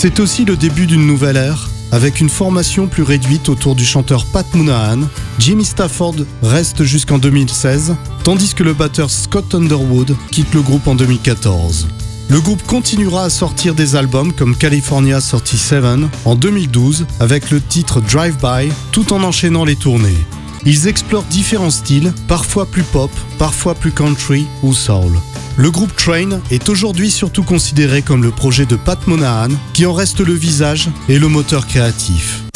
C'est aussi le début d'une nouvelle ère, avec une formation plus réduite autour du chanteur Pat Monahan. Jimmy Stafford reste jusqu'en 2016, tandis que le batteur Scott Underwood quitte le groupe en 2014. Le groupe continuera à sortir des albums comme California 37 en 2012 avec le titre Drive By, tout en enchaînant les tournées. Ils explorent différents styles, parfois plus pop, parfois plus country ou soul. Le groupe Train est aujourd'hui surtout considéré comme le projet de Pat Monahan, qui en reste le visage et le moteur créatif.